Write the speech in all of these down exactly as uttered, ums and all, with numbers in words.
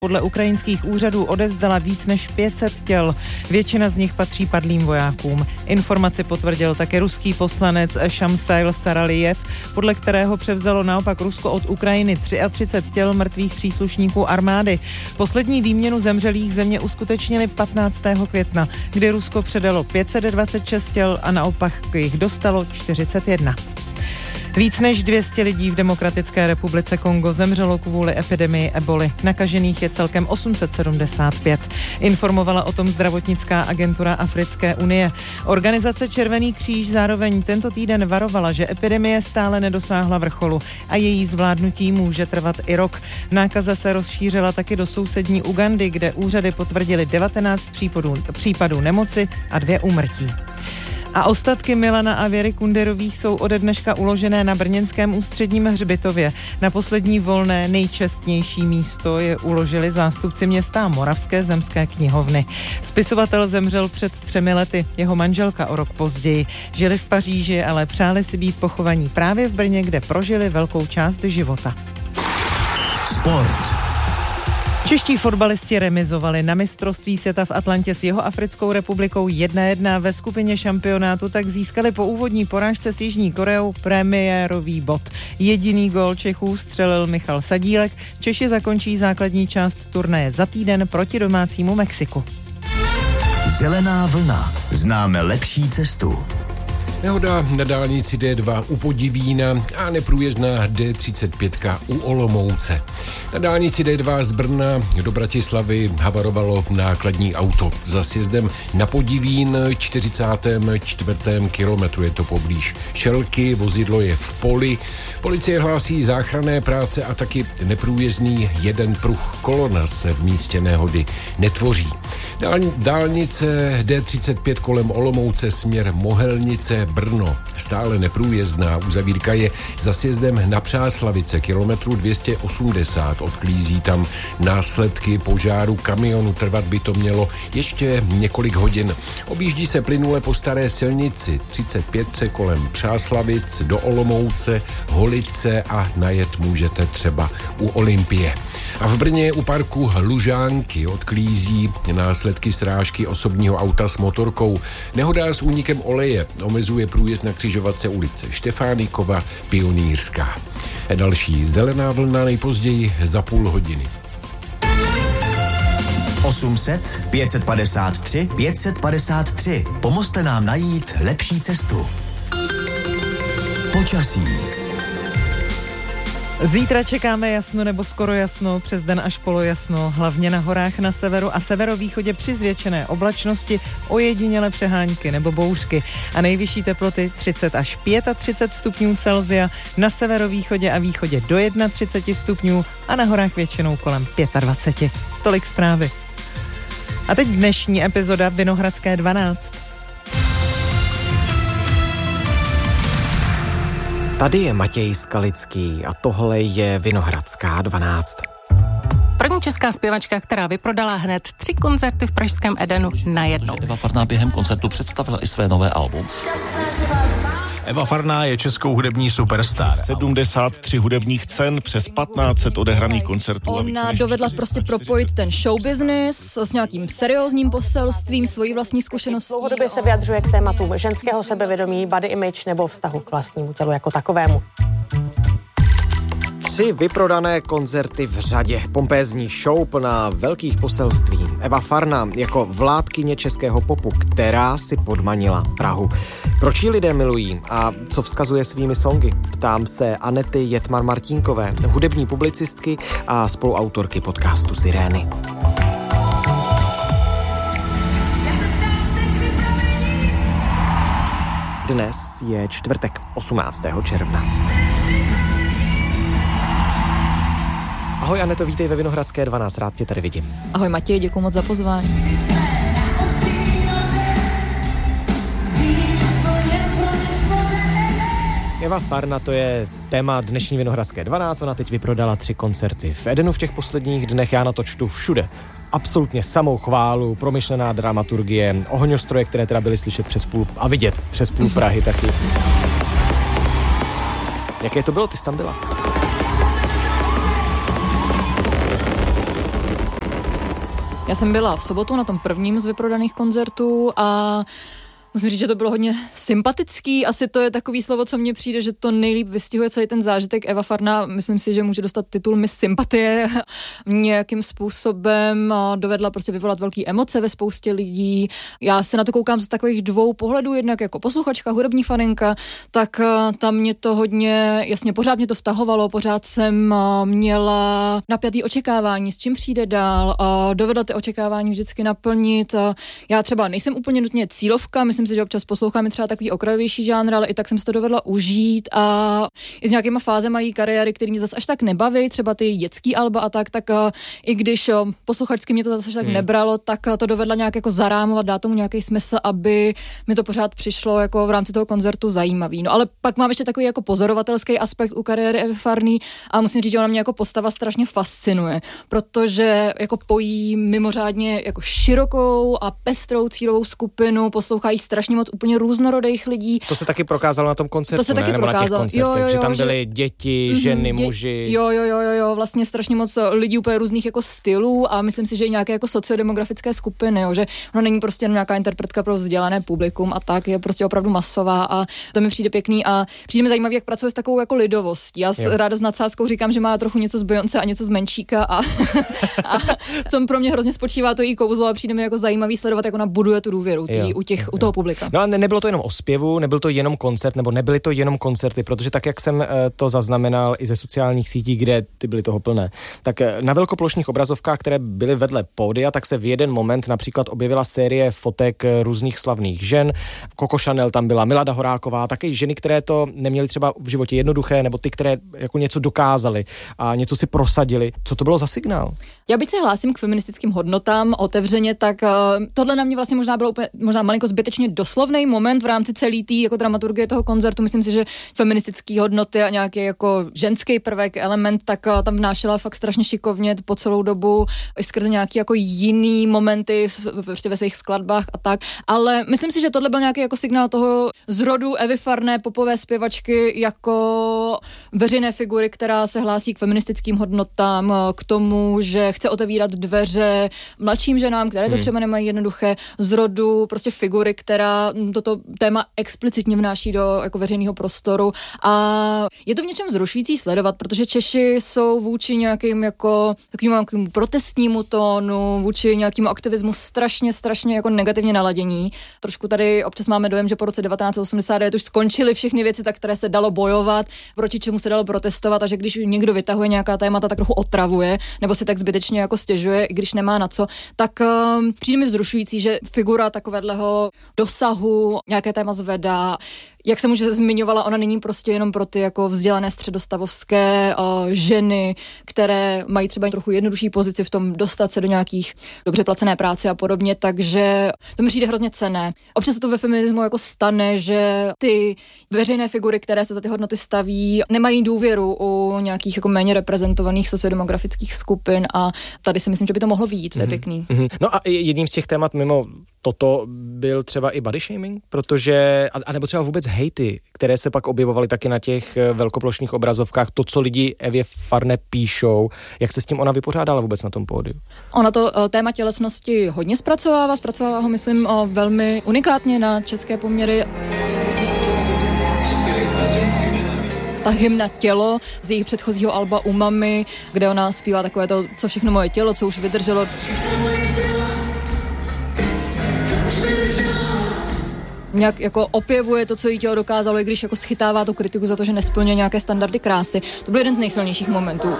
podle ukrajinských úřadů odevzdala víc než pět set těl. Většina z nich patří padlým vojákům. Informaci potvrdil také ruský poslanec Šamsail Saralijev, podle kterého převzalo naopak Rusko od Ukrajiny třicet tři těl mrtvých příslušníků armády. Poslední výměnu zemřelých země uskutečnili patnáctého května, kdy Rusko předalo pět set dvacet šest těl a naopak jich dostalo čtyřicet jedna. Víc než dvě stě lidí v Demokratické republice Kongo zemřelo kvůli epidemii eboli. Nakažených je celkem osm set sedmdesát pět. Informovala o tom zdravotnická agentura Africké unie. Organizace Červený kříž zároveň tento týden varovala, že epidemie stále nedosáhla vrcholu a její zvládnutí může trvat i rok. Nákaza se rozšířila taky do sousední Ugandy, kde úřady potvrdily devatenáct případů, případů nemoci a dvě úmrtí. A ostatky Milana a Věry Kunderových jsou ode dneška uložené na brněnském ústředním hřbitově. Na poslední volné nejčestnější místo je uložili zástupci města a Moravské zemské knihovny. Spisovatel zemřel před třemi lety, jeho manželka o rok později. Žili v Paříži, ale přáli si být pochovaní právě v Brně, kde prožili velkou část života. Sport. Čeští fotbalisti remizovali na mistrovství světa v Atlantě s Jihoafrickou republikou jedna jedna. Ve skupině šampionátu tak získali po úvodní porážce s Jižní Koreou premiérový bod. Jediný gól Čechů střelil Michal Sadílek. Češi zakončí základní část turnaje za týden proti domácímu Mexiku. Zelená vlna. Známe lepší cestu. Nehoda na dálnici D dva u Podivína a neprůjezdná D třicet pět u Olomouce. Na dálnici D dva z Brna do Bratislavy havarovalo nákladní auto. Za sjezdem na Podivín čtyřicátém čtvrtém kilometru, je to poblíž Šelky, vozidlo je v poli. Policie hlásí záchranné práce a taky neprůjezdný jeden pruh. Kolona se v místě nehody netvoří. Dál, dálnice D třicet pět kolem Olomouce směr Mohelnice Brno. Stále neprůjezdná, uzavírka je za sjezdem na Přáslavice, kilometru dvě stě osmdesát. Odklízí tam následky požáru kamionu, trvat by to mělo ještě několik hodin. Objíždí se plynule po staré silnici třicet pět kolem Přáslavic do Olomouce, Holice a najet můžete třeba u Olympie. A v Brně u parku Lužánky odklízí následky srážky osobního auta s motorkou. Nehoda s únikem oleje omezuje průjezd na křižovatce ulice Štefánikova Pionýrská. Další zelená vlna nejpozději za půl hodiny. osm set, pět set padesát tři, pět set padesát tři. Pomozte nám najít lepší cestu. Počasí. Zítra čekáme jasno nebo skoro jasno, přes den až polojasno, hlavně na horách na severu a severovýchodě při zvětšené oblačnosti, ojediněle přehánky nebo bouřky a nejvyšší teploty třicet až třicet pět stupňů Celsia, na severovýchodě a východě do třicet jedna stupňů a na horách většinou kolem dvacet pět. Tolik zprávy. A teď dnešní epizoda Vinohradské dvanáct. Tady je Matěj Skalický a tohle je Vinohradská dvanáct. První česká zpěvačka, která vyprodala hned tři koncerty v pražském Edenu najednou. Eva Farná během koncertu představila i své nové album. Eva Farná je českou hudební superstar. sedmdesát tři hudebních cen, přes patnáct set odehraných koncertů. Ona dovedla prostě propojit ten show business s nějakým seriózním poselstvím, svojí vlastní zkušeností. Dlouhodobě se vyjadřuje k tématům ženského sebevědomí, body image nebo vztahu k vlastnímu tělu jako takovému. Tři vyprodané koncerty v řadě, pompézní show plná velkých poselství. Eva Farná jako vládkyně českého popu, která si podmanila Prahu. Proč ji lidé milují a co vzkazuje svými songy? Ptám se Anety Jetmar-Martínkové, hudební publicistky a spoluautorky podcastu Sirény. Dnes je čtvrtek, osmnáctého června. Ahoj Aneto, vítej ve Vinohradské dvanáct, rád tě tady vidím. Ahoj Matěj, děkuji moc za pozvání. Eva Farná, to je téma dnešní Vinohradské dvanáct, ona teď vyprodala tři koncerty v Edenu v těch posledních dnech, já na to čtu všude. Absolutně samou chválu, promyšlená dramaturgie, ohňostroje, které teda byly slyšet přes půl a vidět přes půl Prahy taky. Jaké to bylo, ty jsi tam byla? Já jsem byla v sobotu na tom prvním z vyprodaných koncertů a musím říct, že to bylo hodně sympatický. Asi to je takový slovo, co mně přijde, že to nejlíp vystihuje celý ten zážitek. Eva Farná, myslím si, že může dostat titul Miss Sympatie. Nějakým způsobem dovedla prostě vyvolat velké emoce ve spoustě lidí. Já se na to koukám z takových dvou pohledů, jednak jako posluchačka, hudební faninka, tak tam mě to hodně, jasně, pořád mě to vtahovalo, pořád jsem měla napjatý očekávání, s čím přijde dál, dovedla ty očekávání vždycky naplnit. Já třeba nejsem úplně nutně cílovka, myslím si, že občas poslouchám třeba takový okrajovější žánr, ale i tak jsem si to dovedla užít a i s nějakýma fázema její kariéry, který mě zase až tak nebaví, třeba ty dětský alba a tak, tak uh, i když uh, posluchačsky mě to zase až tak hmm. nebralo, tak uh, to dovedla nějak jako zarámovat, dát tomu nějaký smysl, aby mi to pořád přišlo jako v rámci toho koncertu zajímavý. No ale pak mám ještě takový jako pozorovatelský aspekt u kariéry Evy Farný a musím říct, že ona mě jako postava strašně fascinuje, protože jako pojí mimořádně jako širokou a pestrou cílovou skupinu, poslouchají strašně moc úplně různorodých lidí. To se taky prokázalo na tom koncertu, to se ne? taky Nebo prokázalo. Na těch koncertech, jo, jo, jo, že tam že... byly děti, ženy, mm-hmm, muži. Jo, jo, jo, jo, jo, vlastně strašně moc lidí úplně různých jako stylů a myslím si, že i nějaké jako sociodemografické skupiny, jo, že ono není prostě jenom nějaká interpretka pro vzdělané publikum a tak, je prostě opravdu masová a to mi přijde pěkný a přijde mi zajímavý, jak pracuje s takovou jako lidovostí. Já s, ráda s nadsázkou říkám, že má trochu něco z Beyoncé a něco z Menšíka a, a v tom pro mě hrozně spočívá to jí kouzlo a přijde mi jako zajímavý sledovat, jak ona buduje tu důvěru tý, u těch, u toho publika. No a ne, nebylo to jenom o zpěvu, nebyl to jenom koncert, nebo nebyly to jenom koncerty, protože tak, jak jsem uh, to zaznamenal i ze sociálních sítí, kde ty byly toho plné, tak uh, na velkoplošných obrazovkách, které byly vedle pódia, tak se v jeden moment například objevila série fotek různých slavných žen. Coco Chanel tam byla, Milada Horáková, taky ženy, které to neměly třeba v životě jednoduché, nebo ty, které jako něco dokázaly a něco si prosadili. Co to bylo za signál? Já byť se hlásím k feministickým hodnotám otevřeně, tak uh, tohle na mě vlastně možná bylo úplně, možná malinko zbytečně doslovný moment v rámci celé té jako dramaturgie toho koncertu. Myslím si, že feministické hodnoty a nějaký jako ženský prvek, element, tak uh, tam vnášela fakt strašně šikovně po celou dobu i skrze nějaký jako jiný momenty prostě ve svých skladbách a tak. Ale myslím si, že tohle byl nějaký jako signál toho zrodu Evy Farné, popové zpěvačky jako veřejné figury, která se hlásí k feministickým hodnotám, k tomu, že chce otevírat dveře mladším ženám, které to třeba nemají jednoduché, z rodu prostě figury, která toto téma explicitně vnáší do jako veřejného prostoru a je to v něčem vzrušující sledovat, protože Češi jsou vůči nějakým jako takovým nějakým protestnímu tónu, vůči nějakému aktivismu strašně, strašně jako negativně naladění. Trošku tady občas máme dojem, že po roce devatenáct set osmdesát devět už skončily všechny věci, za které se dalo bojovat, proti čemu se dalo protestovat a že když někdo vytahuje nějaká témata, tak trochu otravuje nebo si tak zbytečně jako stěžuje, i když nemá na co, tak um, přijde mi vzrušující, že figura takového dosahu nějaké téma zvedá. Jak jsem už zmiňovala, ona není prostě jenom pro ty jako vzdělané středostavovské uh, ženy, které mají třeba trochu jednodušší pozici v tom dostat se do nějakých dobře placené práce a podobně, takže to mi přijde hrozně cenné. Občas se to ve feminismu jako stane, že ty veřejné figury, které se za ty hodnoty staví, nemají důvěru u nějakých jako méně reprezentovaných sociodemografických skupin a tady si myslím, že by to mohlo vyjít, to je pěkný. Mm-hmm. No a jedním z těch témat mimo toto byl třeba i body shaming, protože, a nebo třeba vůbec hejty, které se pak objevovaly taky na těch velkoplošných obrazovkách, to, co lidi Evě Farné píšou, jak se s tím ona vypořádala vůbec na tom pódiu? Ona to téma tělesnosti hodně zpracovává, zpracovává ho, myslím, velmi unikátně na české poměry. Ta hymna Tělo z jejich předchozího alba Umami, kde ona zpívá takové to, co všechno moje tělo, co už vydrželo. Nějak jako opěvuje to, co jí tělo dokázalo, i když jako schytává tu kritiku za to, že nesplňuje nějaké standardy krásy. To byl jeden z nejsilnějších momentů.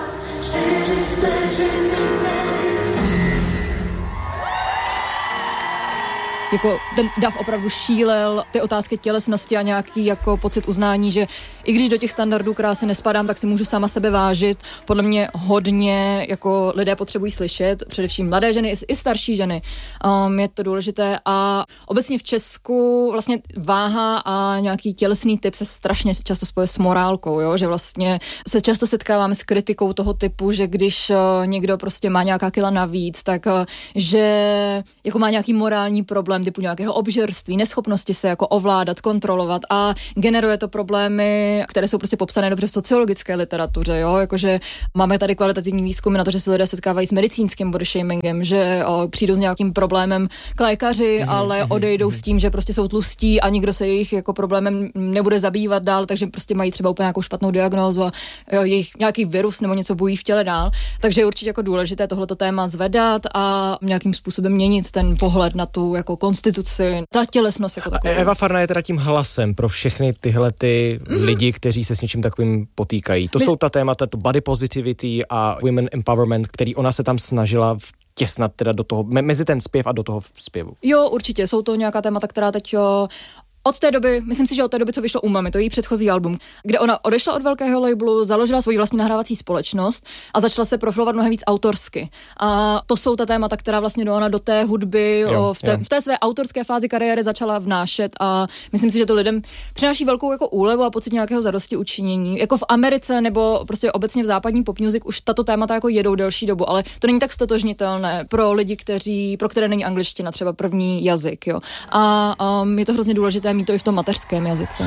Jako ten dav opravdu šílel, ty otázky tělesnosti a nějaký jako pocit uznání, že i když do těch standardů krásy nespadám, tak si můžu sama sebe vážit. Podle mě hodně jako lidé potřebují slyšet, především mladé ženy i starší ženy. Um, je to důležité a obecně v Česku vlastně váha a nějaký tělesný typ se strašně často spojuje s morálkou, jo? Že vlastně se často setkáváme s kritikou toho typu, že když uh, někdo prostě má nějaká kila navíc, tak uh, že jako má nějaký morální problém, problém typu nějakého obžerství, neschopnosti se jako ovládat, kontrolovat a generuje to problémy, které jsou prostě popsané dobře v sociologické literatuře, jo, jakože máme tady kvalitativní výzkumy na to, že se lidé setkávají s medicínským body shamingem, že o, přijdou s nějakým problémem k lékaři, mm-hmm, ale odejdou mm-hmm. s tím, že prostě jsou tlustí a nikdo se jejich jako problémem nebude zabývat dál, takže prostě mají třeba úplně nějakou špatnou diagnózu a jo, jejich nějaký virus nebo něco bují v těle dál. Takže je určitě jako důležité tohleto téma zvedat a nějakým způsobem měnit ten pohled na tu jako konstituci, ta tělesnost jako takovou. Eva Farná je teda tím hlasem pro všechny tyhle ty mm-hmm. lidi, kteří se s něčím takovým potýkají. To My... jsou ta témata, to body positivity a women empowerment, který ona se tam snažila vtěsnat teda do toho, mezi ten zpěv a do toho zpěvu. Jo, určitě, jsou to nějaká témata, která teď jo, od té doby, myslím si, že od té doby, co vyšlo Umami, to je její předchozí album, kde ona odešla od velkého labelu, založila svoji vlastní nahrávací společnost a začala se profilovat mnohem víc autorsky. A to jsou ta témata, která vlastně do ona do té hudby, jo, o, v, té, v té své autorské fázi kariéry začala vnášet a myslím si, že to lidem přináší velkou jako úlevu a pocit nějakého zadosti učinění. Jako v Americe nebo prostě obecně v západní pop music už tato témata jako jedou delší dobu, ale to není tak stotožnitelné pro lidi, kteří, pro které není angličtina třeba první jazyk, jo. A um, je to hrozně důležité mít to i v tom mateřském jazyce.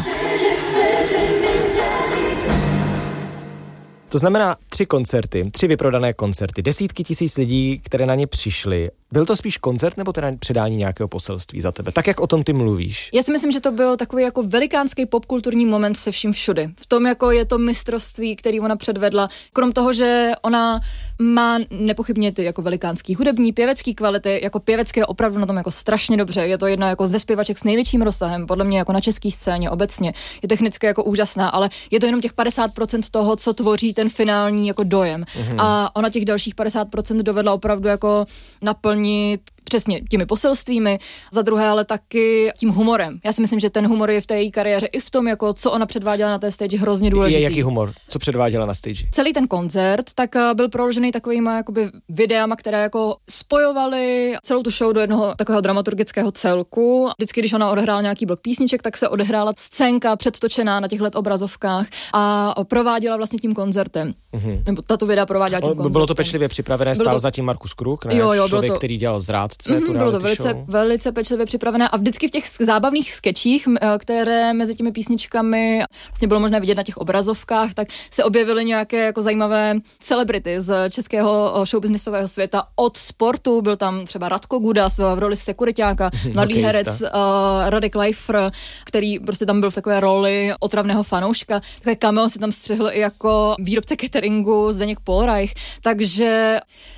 To znamená tři koncerty, tři vyprodané koncerty, desítky tisíc lidí, které na ně přišli. Byl to spíš koncert nebo teda předání nějakého poselství za tebe? Tak jak o tom ty mluvíš? Já si myslím, že to byl takový jako velikánský popkulturní moment se vším všudy. V tom jako je to mistrovství, který ona předvedla. Krom toho, že ona má nepochybně ty jako velikánský hudební, pěvecký kvality, jako pěvecké je opravdu na tom jako strašně dobře. Je to jedna jako ze zpěvaček s největším rozsahem, podle mě jako na české scéně obecně. Je technicky jako úžasná, ale je to jenom těch padesát procent toho, co tvoří ten finální jako dojem. Mm-hmm. A ona těch dalších padesát procent dovedla opravdu jako naplnit přesně těmi poselstvími, za druhé ale taky tím humorem. Já si myslím, že ten humor je v té její kariéře i v tom, jako co ona předváděla na té stage, hrozně důležitý. Je jaký humor? Co předváděla na stage? Celý ten koncert tak byl proložený takovýma jakoby videama, které jako spojovaly celou tu show do jednoho takového dramaturgického celku. Vždycky, když ona odehrála nějaký blok písniček, tak se odehrála scénka předtočená na těchto obrazovkách a prováděla vlastně tím koncertem. Mm-hmm. Nebo tato videa prováděla tím koncertem. Bylo to pečlivě připravené, stál to... zatím Markus Kruk, ne? Jo, jo, člověk, to... který dělal Zrádce. Mm-hmm, bylo to velice, velice pečlivě připravené a vždycky v těch zábavných skečích, které mezi těmi písničkami vlastně bylo možné vidět na těch obrazovkách, tak se objevily nějaké jako zajímavé celebrity z českého showbiznisového světa. Od sportu byl tam třeba Radko Gudas v roli sekuriťáka, mladý herec uh, Radek Leifr, který prostě tam byl v takové roli otravného fanouška. Takové cameo si tam střihl i jako výrobce cateringu Zdeněk Polreich, takže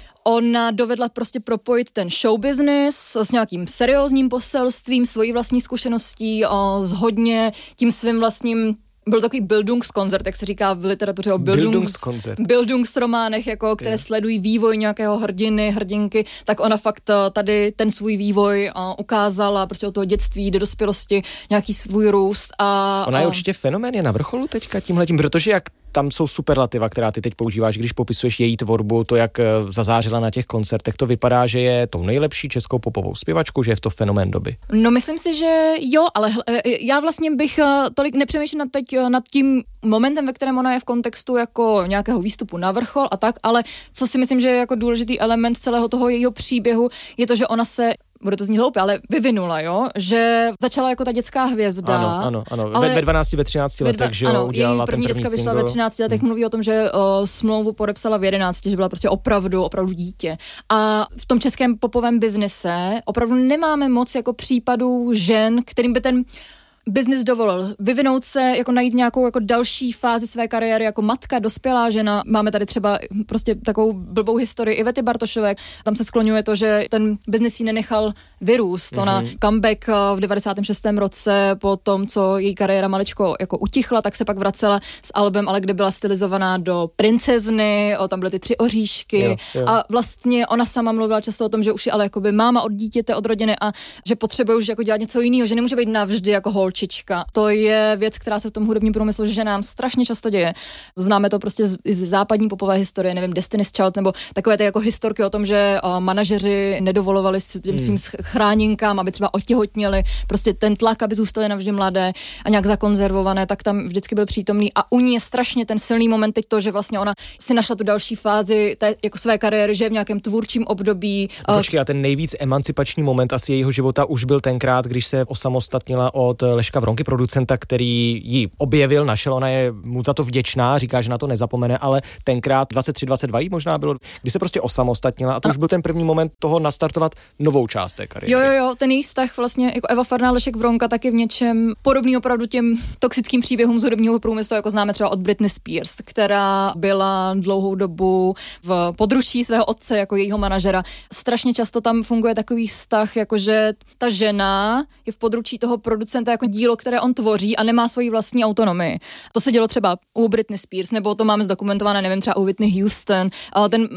ona dovedla prostě propojit ten show business s nějakým seriózním poselstvím, svojí vlastní zkušeností, o, s hodně tím svým vlastním. Byl takový Bildungskoncert, jak se říká v literatuře o Bildungs, Bildungsrománech, jako, které yeah. sledují vývoj nějakého hrdiny, hrdinky, tak ona fakt tady ten svůj vývoj uh, ukázala, prostě od toho dětství do dospělosti, nějaký svůj růst. A, ona je a... určitě fenomén, je na vrcholu teďka tímhletím, protože jak tam jsou superlativa, která ty teď používáš, když popisuješ její tvorbu, to, jak zazářila na těch koncertech, to vypadá, že je tou nejlepší českou popovou zpěvačkou, že je v to fenomén doby. No myslím si, že jo, ale já vlastně bych tolik nepřemýšlela teď nad tím momentem, ve kterém ona je v kontextu jako nějakého výstupu na vrchol a tak, ale co si myslím, že je jako důležitý element celého toho jejího příběhu, je to, že ona se bude to znít hloupě, ale vyvinula, jo, že začala jako ta dětská hvězda. Ano, ano, ano. Ale ve dvanácti, ve třinácti letech, dva, že jo, udělala její první ten první deska vyšla ve třinácti letech, hmm. mluví o tom, že o, smlouvu podepsala v jedenácti, že byla prostě opravdu, opravdu dítě. A v tom českém popovém biznise opravdu nemáme moc jako případů žen, kterým by ten biznis dovolil vyvinout se, jako najít nějakou jako další fázi své kariéry jako matka, dospělá žena. Máme tady třeba prostě takovou blbou historii Ivety Bartošové. Tam se skloňuje to, že ten biznis jí nenechal vyrůst. Mm-hmm. Ona comeback v devadesátém šestém roce po tom, co její kariéra maličko jako utichla, tak se pak vracela s albem, ale kde byla stylizovaná do princezny, o, tam byly ty tři oříšky jo, jo. A vlastně ona sama mluvila často o tom, že už je ale jakoby máma od dítěte, od rodiny a že potřebuje už jako dělat něco jiného, že nemůže být navždy jako hold holčička. To je věc, která se v tom hudebním průmyslu že nám strašně často děje. Známe to prostě z, z západní popové historie, nevím, Destiny's Child, nebo takové ty jako historky o tom, že uh, manažeři nedovolovali s těm svým chráninkám, aby třeba otěhotněli, prostě ten tlak, aby zůstaly navždy mladé a nějak zakonzervované, tak tam vždycky byl přítomný. A u ní je strašně ten silný moment teď to, že vlastně ona si našla tu další fázi té jako své kariéry, že je v nějakém tvůrčím období. Počkej, a ten nejvíc emancipační moment asi jejího života už byl tenkrát, když se osamostatnila od Leška Vronky, producenta, který ji objevil, našel, ona je mu za to vděčná, říká, že na to nezapomene, ale tenkrát dvacet tři dvacet dva jí možná bylo, kdy se prostě osamostatnila a to ano. Už byl ten první moment toho nastartovat novou část té kariéry. Jo, jo, jo, ten její vztah vlastně jako Eva Farná, Lešek Vronka taky v něčem podobný opravdu těm toxickým příběhům z hudebního průmyslu, jako známe třeba od Britney Spears, která byla dlouhou dobu v područí svého otce jako jejího manažera. Strašně často tam funguje takový vztah, jakože ta žena je v područí toho producenta jako dílo, které on tvoří a nemá svoji vlastní autonomii. To se dělo třeba u Britney Spears, nebo to máme zdokumentované, nevím, třeba u Whitney Houston. Ale ten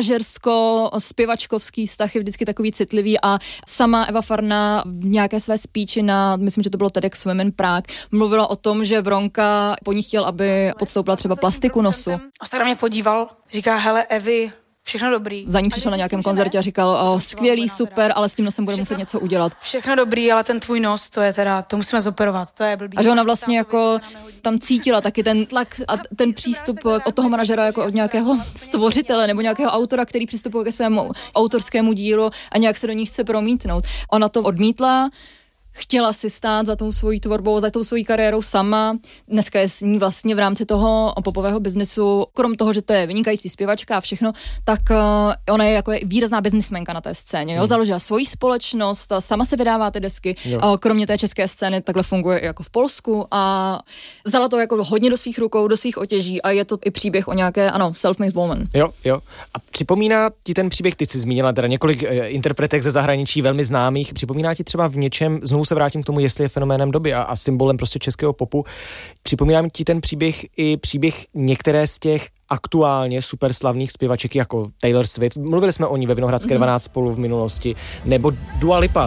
manažersko-zpěvačkovský vztah je vždycky takový citlivý a sama Eva Farná v nějaké své speechi na, myslím, že to bylo TEDx Women Prague, mluvila o tom, že Vronka po ní chtěl, aby podstoupila třeba plastiku nosu. A se na mě podíval, říká, hele Evi, všechno dobrý. Za ním přišel na nějakém koncertě a říkal, o, skvělý, super, ale s tím nosem bude muset něco udělat. Všechno dobrý, ale ten tvůj nos, to je teda, to musíme zoperovat, to je blbý. A že ona vlastně jako tam cítila taky ten tlak a ten přístup od toho manažera jako od nějakého stvořitele nebo nějakého autora, který přistupuje ke svému autorskému dílu a nějak se do ní chce promítnout. Ona to odmítla, chtěla si stát za tou svojí tvorbou, za tou svojí kariérou sama. Dneska je s ní vlastně v rámci toho popového biznesu, krom toho, že to je vynikající zpěvačka a všechno, tak uh, ona je jako výrazná biznismenka na té scéně. Jo? Hmm. Založila svoji společnost, sama se vydává ty desky. Uh, kromě té české scény takhle funguje i jako v Polsku a vzala to jako hodně do svých rukou, do svých otěží a je to i příběh o nějaké, ano, self-made woman. Jo, jo. A připomíná ti ten příběh, ty jsi zmínila teda několik uh, interpretek ze zahraničí velmi známých, připomíná ti třeba v něčem, znovu se vrátím k tomu, jestli je fenoménem doby a, a symbolem prostě českého popu. Připomínám ti ten příběh i příběh některé z těch aktuálně superslavných zpěvaček jako Taylor Swift. Mluvili jsme o ní ve Vinohradské mm-hmm. dvanáct spolu v minulosti. Nebo Dua Lipa.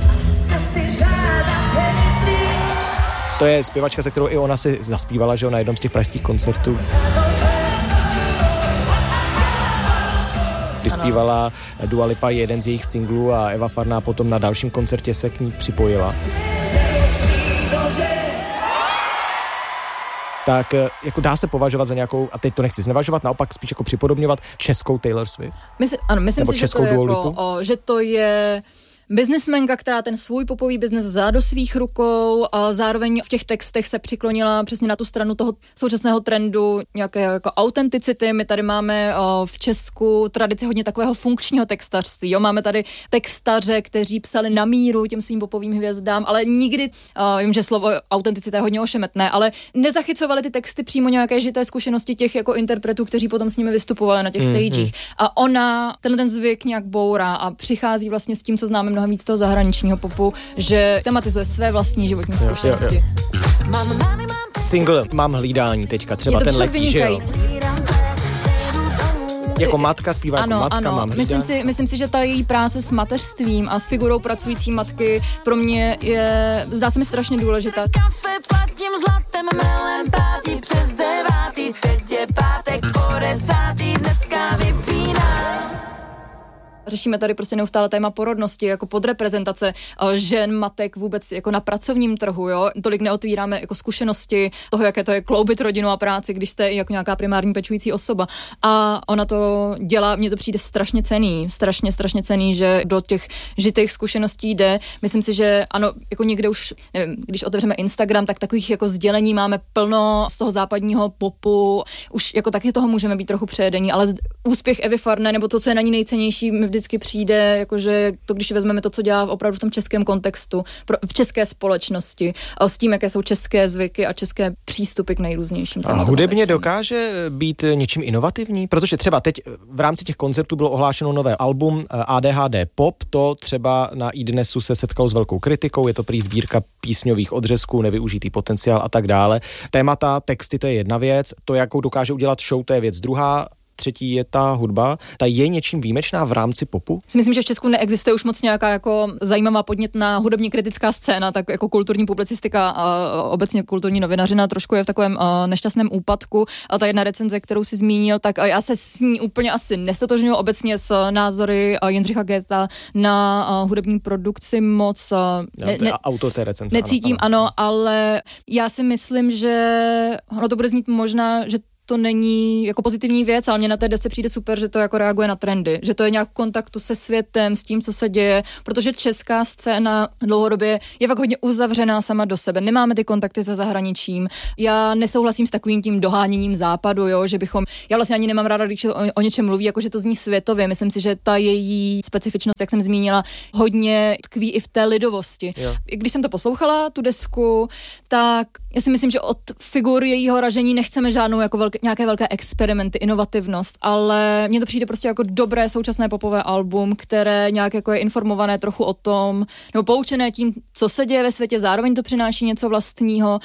To je zpěvačka, se kterou i ona si zaspívala, že na jednom z těch pražských koncertů. Vyspívala Dua Lipa jeden z jejich singlů a Eva Farná potom na dalším koncertě se k ní připojila. Tak jako dá se považovat za nějakou, a teď to nechci znevažovat, naopak spíš jako připodobňovat českou Taylor Swift? Mysl, ano, myslím Nebo si, že to, je jako, o, že to je biznismenka, která ten svůj popový biznes vzala do svých rukou a zároveň v těch textech se přiklonila přesně na tu stranu toho současného trendu nějaké jako autenticity. My tady máme o, v Česku tradici hodně takového funkčního textařství. Jo? Máme tady textaře, kteří psali na míru těm svým popovým hvězdám, ale nikdy, o, vím, že slovo autenticita je hodně ošemetné, ale nezachycovali ty texty přímo nějaké žité zkušenosti těch jako interpretů, kteří potom s nimi vystupovali na těch mm-hmm. stagech. A ona tenhle ten zvyk nějak bourá a přichází vlastně s tím, co známe mnohem víc toho zahraničního popu, že tematizuje své vlastní životní zkušenosti. Single Mám hlídání teďka, třeba ten letí, že jo? Jako matka, zpívá jako matka, ano. Mám hlídání. Myslím si, myslím si, že ta její práce s mateřstvím a s figurou pracující matky pro mě je, zdá se mi strašně důležitá. Kafe platím zlatem, melem pátí přes devátý, teď je pátek po desátý, dneska vypínám. Řešíme tady prostě neustále téma porodnosti, jako podreprezentace žen, matek vůbec jako na pracovním trhu, jo. Tolik neotvíráme jako zkušenosti toho, jaké to je kloubit rodinu a práci, když jste jako nějaká primární pečující osoba. A ona to dělá, mně to přijde strašně cenný, strašně, strašně cenný, že do těch žitých zkušeností jde. Myslím si, že ano, jako někde už, nevím, když otevřeme Instagram, tak takových jako sdělení máme plno z toho západního popu, už jako taky toho můžeme být trochu přejedení, ale úspěch Evy Farné, nebo to, co je na ní nejcennější, vždycky přijde, jakože to, když vezmeme to, co dělá opravdu v tom českém kontextu, pro, v české společnosti, a s tím, jaké jsou české zvyky a české přístupy k nejrůznějším tématům. A hudebně dokáže být něčím inovativní? Protože třeba teď v rámci těch koncertů bylo ohlášeno nové album A D H D Pop, to třeba na iDnesu se setkalo s velkou kritikou, je to prý sbírka písňových odřezků, nevyužitý potenciál a tak dále. Témata, texty, to je jedna věc, to, jakou dokáže udělat show, to je věc druhá. třetí je ta hudba. Ta je něčím výjimečná v rámci popu? Myslím, že v Česku neexistuje už moc nějaká jako zajímavá podnětná hudebně kritická scéna, tak jako kulturní publicistika a obecně kulturní novinařina trošku je v takovém uh, nešťastném úpadku. A ta jedna recenze, kterou si zmínil, tak uh, já se s ní úplně asi nestotožňuji obecně s názory uh, Jindřicha Goetha na uh, hudební produkci moc uh, ne, ne, autor té recenze. Necítím, ano, ano, ale já si myslím, že ono to bude znít možná, že to není jako pozitivní věc, ale mně na té desce přijde super, že to jako reaguje na trendy, že to je nějak v kontaktu se světem, s tím, co se děje, protože česká scéna dlouhodobě je fakt hodně uzavřená sama do sebe. Nemáme ty kontakty se zahraničím. Já nesouhlasím s takovým tím doháněním západu, jo, že bychom, já vlastně ani nemám ráda, když o, o něčem mluví, jako že to zní světově. Myslím si, že ta její specifičnost, jak jsem zmínila, hodně tkví i v té lidovosti. Jo. Když jsem to poslouchala, tu desku, tak já si myslím, že od figur jejího ražení nechceme žádnou jako velké, nějaké velké experimenty, inovativnost, ale mně to přijde prostě jako dobré současné popové album, které nějak jako je informované trochu o tom, nebo poučené tím, co se děje ve světě, zároveň to přináší něco vlastního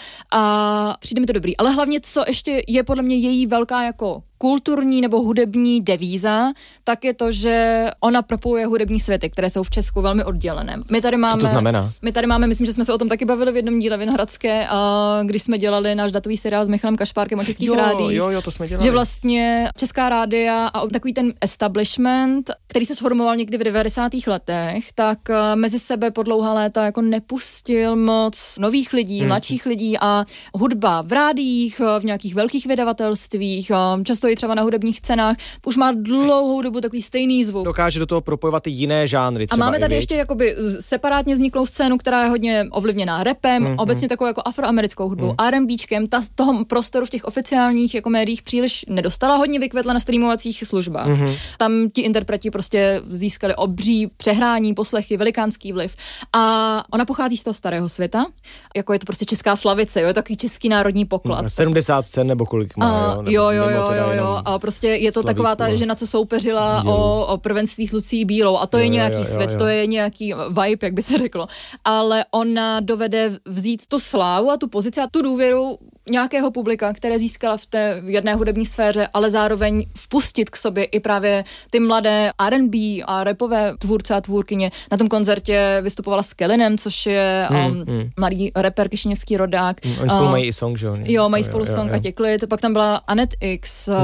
a přijde mi to dobrý. Ale hlavně, co ještě je podle mě její velká jako kulturní nebo hudební devíza, tak je to, že ona propojuje hudební světy, které jsou v Česku velmi oddělené. My tady máme, co to znamená? My tady máme, myslím, že jsme se o tom taky bavili v jednom díle Vinohradské, a když jsme dělali náš datový seriál s Michalem Kašpárkem o českých rádiích. Jo, jo, to jsme dělali. Že vlastně česká rádia a takový ten establishment, který se sformoval někdy v devadesátých letech, tak mezi sebe po dlouhá léta jako nepustil moc nových lidí, hmm. mladších lidí a hudba v rádiích, v nějakých velkých vydavatelstvích, často i třeba na hudebních cenách, už má dlouhou dobu takový stejný zvuk. Dokáže do toho propojovat i jiné žánry. A máme tady ještě jakoby separátně vzniklou scénu, která je hodně ovlivněná rapem, mm, obecně mm. takovou jako afroamerickou hudbou, mm. R and Bčkem, ta toho prostoru v těch oficiálních jako médiích příliš nedostala, hodně vykvetla na streamovacích službách. Mm. Tam ti interpreti prostě získali obří přehrání, poslechy, velikánský vliv. A ona pochází z toho starého světa, jako je to prostě česká slavice, jo, je takový český národní poklad. Mm, sedmdesát cen nebo kolik má, uh, jo, jo, jo, jo, jo. A prostě je to taková ta žena, co soupeřila o, o prvenství s Lucí Bílou a to jo, je nějaký jo, jo, svět, jo. To je nějaký vibe, jak by se řeklo. Ale ona dovede vzít tu slávu a tu pozici a tu důvěru nějakého publika, které získala v té jedné hudební sféře, ale zároveň vpustit k sobě i právě ty mladé R and B a rapové tvůrce a tvůrkyně. Na tom koncertě vystupovala s Kellinem, což je um, mm, mm. mladý rapper, kišiněvský rodák. Mm, oni spolu uh, mají i song, že jo? Jo, mají spolu jo, song jo, jo. a Těklit. Pak tam byla Anet X, mm.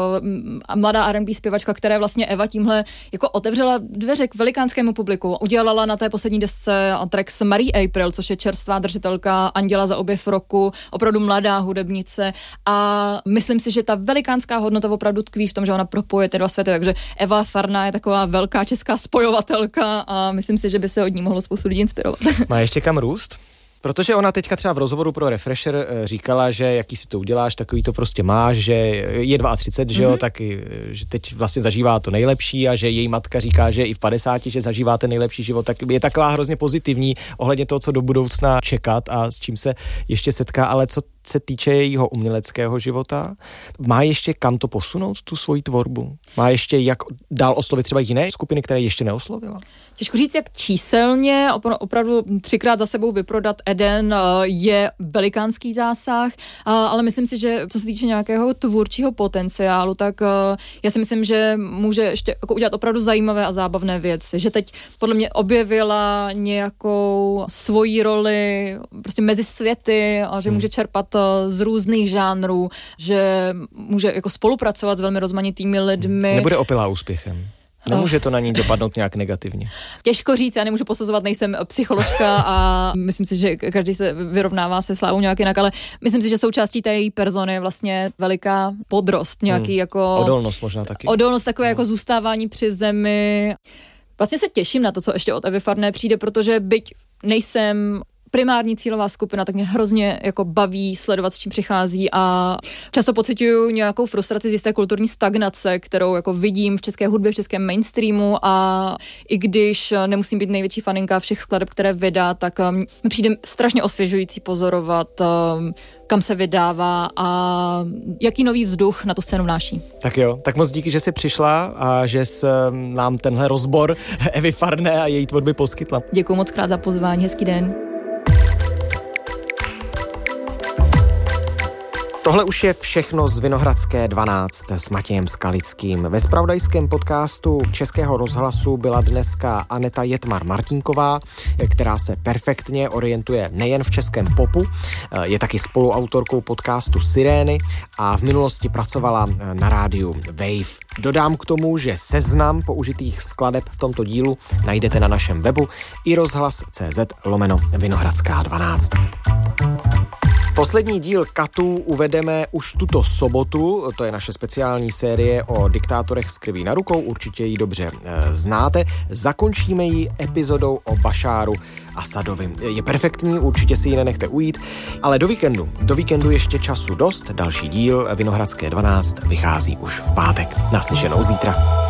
uh, mladá R and B zpěvačka, která vlastně Eva tímhle jako otevřela dveře k velikánskému publiku. Udělala na té poslední desce track s Marie April, což je čerstvá držitelka Anděla za objev roku, opravdu mladá hudebnice a myslím si, že ta velikánská hodnota opravdu tkví v tom, že ona propoje ty dva světy, takže Eva Farná je taková velká česká spojovatelka a myslím si, že by se od ní mohlo spoustu lidí inspirovat. Má ještě kam růst? Protože ona teďka třeba v rozhovoru pro Refresher říkala, že jaký si to uděláš, takový to prostě máš, že je třicet dva, že jo, mm-hmm. tak že teď vlastně zažívá to nejlepší a že její matka říká, že i v padesáti, že zažívá ten nejlepší život, tak je taková hrozně pozitivní ohledně toho, co do budoucna čekat a s čím se ještě setká, ale co se týče jejího uměleckého života, má ještě kam to posunout, tu svoji tvorbu? Má ještě jak dál oslovit třeba jiné skupiny, které ještě neoslovila? Těžko říct, jak číselně, opravdu třikrát za sebou vyprodat Eden je velikánský zásah, ale myslím si, že co se týče nějakého tvůrčího potenciálu, tak já si myslím, že může ještě jako udělat opravdu zajímavé a zábavné věci, že teď podle mě objevila nějakou svoji roli prostě mezi světy a že hmm. může čerpat z různých žánrů, že může jako spolupracovat s velmi rozmanitými lidmi. Nebude opilá úspěchem. Nemůže to na ní dopadnout nějak negativně. Těžko říct, já nemůžu posuzovat, nejsem psycholožka a myslím si, že každý se vyrovnává se slávou nějak jinak, ale myslím si, že součástí té její persony je vlastně veliká podrost, nějaký hmm. jako... Odolnost možná taky. Odolnost, takové hmm. jako zůstávání při zemi. Vlastně se těším na to, co ještě od Evy Farné přijde, protože byť nejsem primární cílová skupina, tak mě hrozně jako baví sledovat, s čím přichází a často pociťuju nějakou frustraci z jisté kulturní stagnace, kterou jako vidím v české hudbě, v českém mainstreamu a i když nemusím být největší faninka všech skladeb, které vydá, tak mi přijde strašně osvěžující pozorovat, kam se vydává a jaký nový vzduch na tu scénu vnáší. Tak jo, tak moc díky, že jsi přišla a že jsi nám tenhle rozbor Evy Farné a její tvorby poskytla. Děkuji moc krát za pozvání, hezký den. Tohle už je všechno z Vinohradské dvanáct s Matějem Skalickým. Ve zpravodajském podcastu Českého rozhlasu byla dneska Aneta Jetmar-Martinková, která se perfektně orientuje nejen v českém popu, je taky spoluautorkou podcastu Sirény a v minulosti pracovala na rádiu Wave. Dodám k tomu, že seznam použitých skladeb v tomto dílu najdete na našem webu i rozhlas tečka cé zet lomeno Vinohradská dvanáct. Poslední díl Katů uvedeme už tuto sobotu, to je naše speciální série o diktátorech s krví na rukou, určitě ji dobře e, znáte. Zakončíme ji epizodou o Bašáru Asadovi. Je perfektní, určitě si ji nenechte ujít, ale do víkendu, do víkendu ještě času dost, další díl Vinohradské dvanáct vychází už v pátek. Naslyšenou zítra.